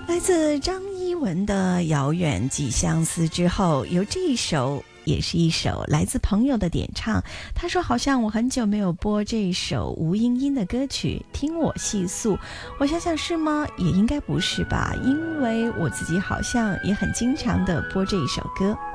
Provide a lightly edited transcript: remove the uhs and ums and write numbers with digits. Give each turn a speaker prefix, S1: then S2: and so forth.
S1: 来自张一文的《遥远即相思》之后，有这一首也是一首来自朋友的点唱。他说好像我很久没有播这一首吴英英的歌曲，听我细诉。我想想是吗？也应该不是吧，因为我自己好像也很经常的播这一首歌。